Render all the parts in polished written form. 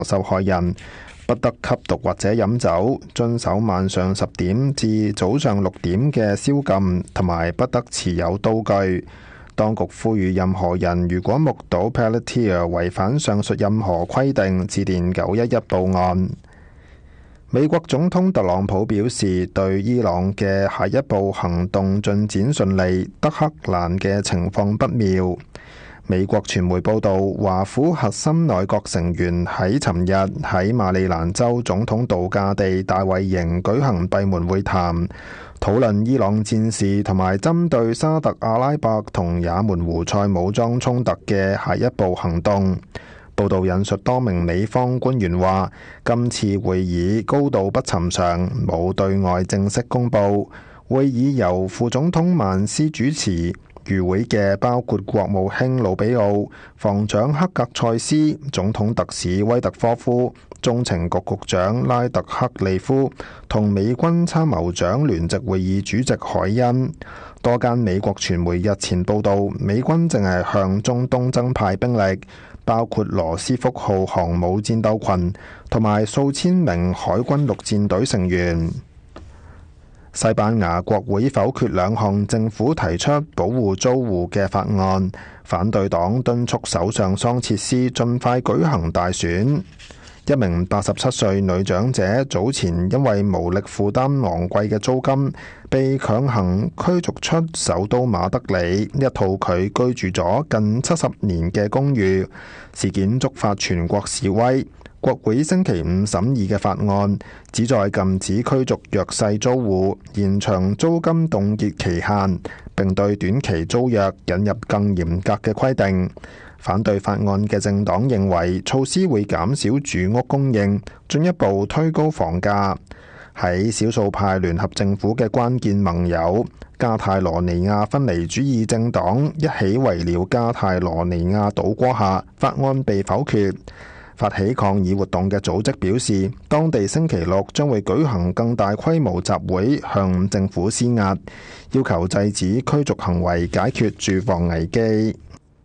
受害人不得吸毒或者飲酒，遵守晚上10點至早上6點嘅宵禁，同埋不得持有刀具。當局呼籲任何人如果目睹 Pelletier 違反上述任何規定，致電911報案。美國總統特朗普表示，對伊朗嘅下一步行動進展順利，德黑蘭嘅情況不妙。美國傳媒報道，華府核心內閣成員喺尋日喺馬里蘭州總統度假地大衛營舉行閉門會談，討論伊朗戰事同埋針對沙特阿拉伯同也門胡塞武裝衝突嘅下一步行動。報道引述多名美方官員話，今次會議高度不尋常，冇對外正式公佈。會議由副總統曼斯主持，與會嘅包括國務卿魯比奧、防長克格塞斯、總統特使威特科夫、中情局局長拉特克利夫同美軍參謀長聯席會議主席海恩。多間美國傳媒日前報道，美軍正係向中東增派兵力，包括羅斯福號航母戰鬥群同埋數千名海軍陸戰隊成員。西班牙國會否決2項政府提出保護租戶嘅法案，反對黨敦促首相桑切斯盡快舉行大選。一名87歲女長者早前因為無力負擔昂貴嘅租金，被強行驅逐出首都馬德里一套佢居住咗近70年嘅公寓。事件觸發全國示威。國會星期5審議嘅法案旨在禁止驅逐弱勢租戶，延長租金凍結期限，並對短期租約引入更嚴格嘅規定。反對法案嘅政黨認為措施會減少住屋供應，進一步推高房價。喺少數派聯合政府嘅關鍵盟友加泰羅尼亞分離主義政黨一起為了加泰羅尼亞倒戈下，法案被否決。發起抗議活動嘅組織表示，當地星期六將會舉行更大規模集會，向政府施壓，要求制止驅逐行為，解決住房危機。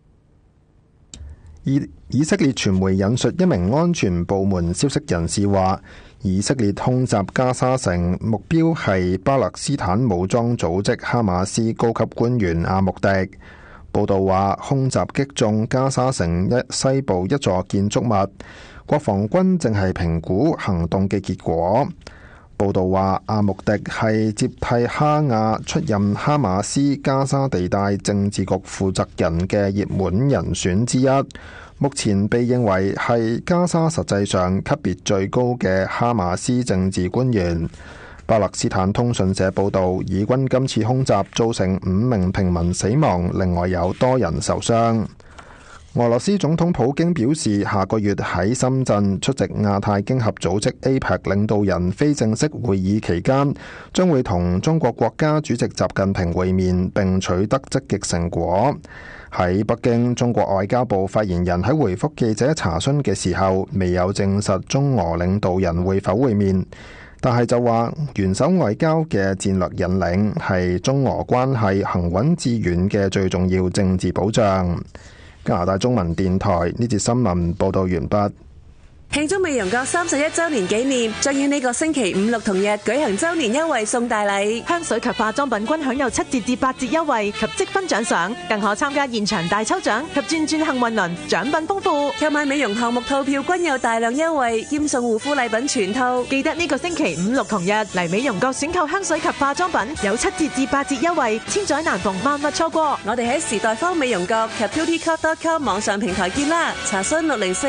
以色列傳媒引述一名安全部門消息人士話，以色列空襲加沙城，目標係巴勒斯坦武裝組織哈馬斯高級官員阿穆迪。報道話，空襲擊中加沙城西部一座建築物，國防軍正係評估行動嘅結果。報道話，阿穆迪係接替哈亞出任哈馬斯加沙地帶政治局負責人嘅熱門人選之一，目前被認為係加沙實際上級別最高嘅哈馬斯政治官員。巴勒斯坦通訊社報道，以軍今次空襲造成5名平民死亡，另外有多人受傷。俄羅斯總統普京表示，下個月喺深圳出席亞太經合組織 APEC 領導人非正式會議期間，將會同中國國家主席習近平會面，並取得積極成果。喺北京，中國外交部發言人喺回覆記者查詢嘅時候，未有證實中俄領導人會否會面。但係就話，元首外交嘅戰略引領係中俄關係行穩致遠嘅最重要政治保障。加拿大中文電台呢節新聞報道完畢。 慶祝美容閣31週年紀念，將於呢個星期5、6同日舉行週年優惠送大禮， 香水及化妝品均享有7折至8折優惠及積分獎賞，更可參加現場大抽獎及轉幸運輪，獎品豐富。 購買美容項目套票均有大量優惠，兼送護膚禮品全套。 記得呢個星期5、6同日嚟美容閣選購香水及化妝品，有7折至8折優惠，千載難逢，萬勿錯過。 我哋喺時代坊美容閣及 beautyclub.com 網上平台見啦，查詢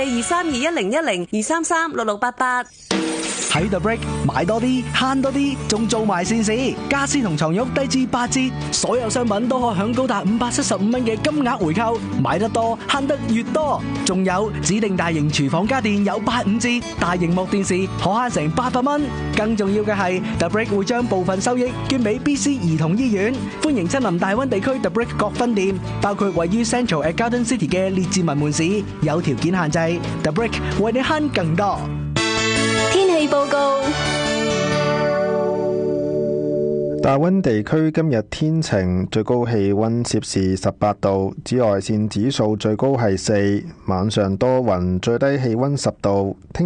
604-232-1010。233-6688。 喺 The Brick 買多啲慳多啲，仲做埋善事，家私同床褥低至8折，所有商品都可享高達575蚊嘅金額回扣，買得多慳得越多。仲有指定大型廚房家電有85折，大螢幕電視可慳成800蚊。更重要嘅係 The Brick 會將部分收益捐俾 BC 兒童醫院。歡迎親臨大灣地區 The Brick 各分店，包括位於 Central at Garden City 嘅列治文門市，有條件限制。The Brick 為你慳更多。 天氣報告。 大溫地區今日天晴，最高氣溫攝氏18度，紫外線指數最高係4，晚上多雲，最低氣溫10度。